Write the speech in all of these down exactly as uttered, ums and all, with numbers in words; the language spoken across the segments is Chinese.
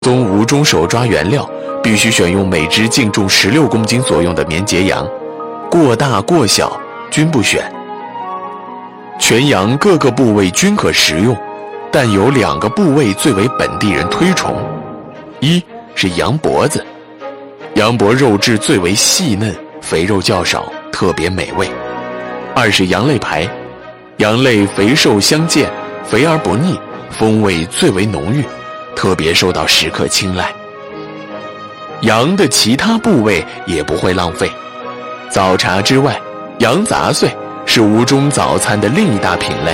宗吴中手抓原料必须选用每只净重十六公斤左右的绵节羊，过大过小均不选。全羊各个部位均可食用，但有两个部位最为本地人推崇，一是羊脖子，羊脖肉质最为细嫩，肥肉较少，特别美味；二是羊肋排，羊肋肥瘦相间，肥而不腻，风味最为浓郁，特别受到食客青睐。羊的其他部位也不会浪费。早茶之外，羊杂碎是吴中早餐的另一大品类。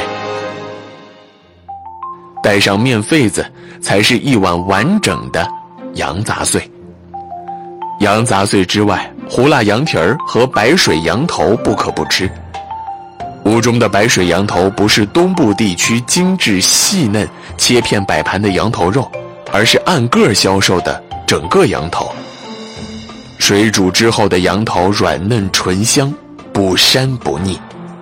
带上面肺子，才是一碗完整的羊杂碎。羊杂碎之外，胡辣羊蹄儿和白水羊头不可不吃。吴中的白水羊头不是东部地区精致细嫩切片摆盘的羊头肉，而是按个销售的整个羊头。水煮之后的羊头软嫩醇香，不膻不腻。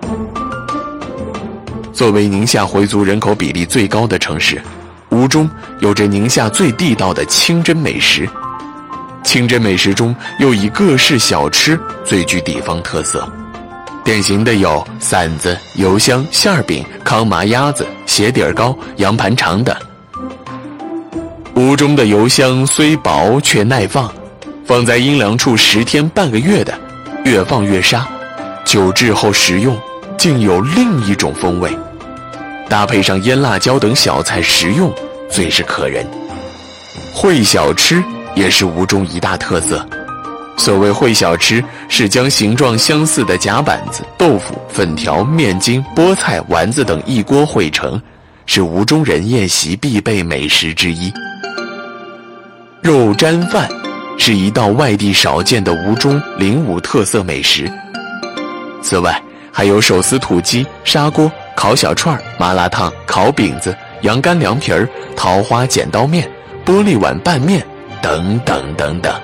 作为宁夏回族人口比例最高的城市，吴中有着宁夏最地道的清真美食。清真美食中又以各式小吃最具地方特色，典型的有馓子、油香、馅儿饼、糠麻鸭子、鞋底儿糕、羊盘肠等。吴中的油香虽薄却耐放，放在阴凉处十天半个月的，越放越沙，久置后食用竟有另一种风味。搭配上腌辣椒等小菜食用，最是可人。烩小吃也是吴中一大特色。所谓烩小吃，是将形状相似的夹板子、豆腐、粉条、面筋、菠菜、丸子等一锅烩成，是吴中人宴席必备美食之一。肉粘饭是一道外地少见的吴中灵武特色美食。此外，还有手撕土鸡、砂锅、烤小串、麻辣烫、烤饼子、羊肝凉皮儿、桃花剪刀面、玻璃碗拌面等等等等。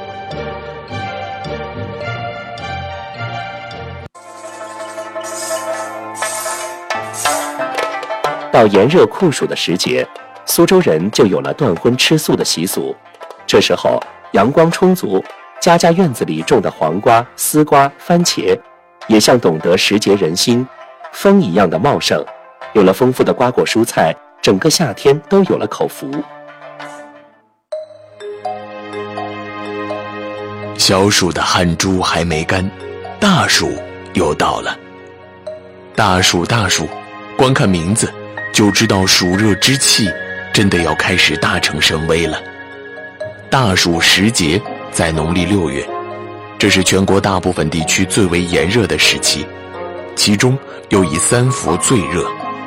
到炎热酷暑的时节，苏州人就有了断荤吃素的习俗。这时候阳光充足，家家院子里种的黄瓜、丝瓜、番茄也像懂得时节人心，风一样的茂盛。有了丰富的瓜果蔬菜，整个夏天都有了口福。 小暑的汗珠还没干，大暑又到了。大暑大暑，光看名字就知道暑热之气真的要开始大成神威了。大暑时节在农历六月，这是全国大部分地区最为炎热的时期，其中又以三伏最热。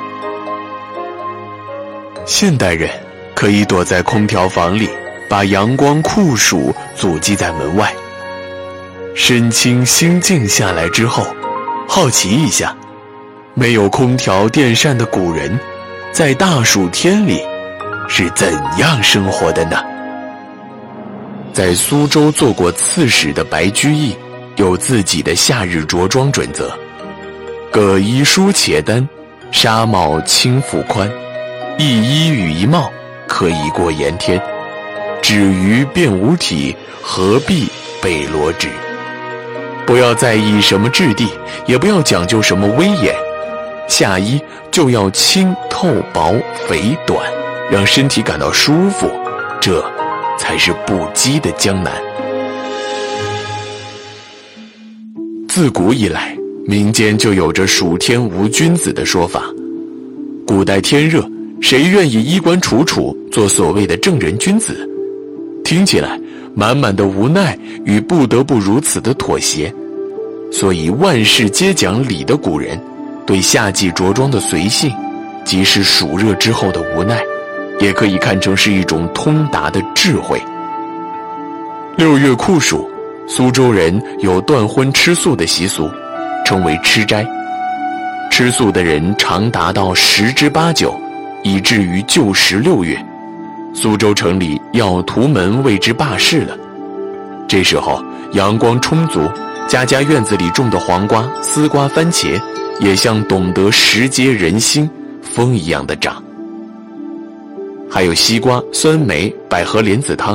现代人可以躲在空调房里，把阳光酷暑阻击在门外。身轻心静下来之后，好奇一下，没有空调电扇的古人在大暑天里是怎样生活的呢？在苏州做过刺史的白居易有自己的夏日着装准则：葛衣舒且单，纱帽轻覆宽，一衣羽一帽，可以过炎天。止于变无体，何必被罗纸？不要在意什么质地，也不要讲究什么威严，夏衣就要轻透薄肥短，让身体感到舒服，这才是不羁的江南。自古以来，民间就有着暑天无君子的说法。古代天热，谁愿意衣冠楚楚做所谓的正人君子？听起来满满的无奈与不得不如此的妥协。所以万事皆讲理的古人，对夏季着装的随性，即是暑热之后的无奈，也可以看成是一种通达的智慧。六月酷暑，苏州人有断荤吃素的习俗，称为吃斋。吃素的人常达到十之八九，以至于旧时六月，苏州城里要屠门为之罢市了。这时候阳光充足，家家院子里种的黄瓜、丝瓜、番茄也像懂得时节人心，风一样的长。 还有西瓜、酸梅、百合莲子汤。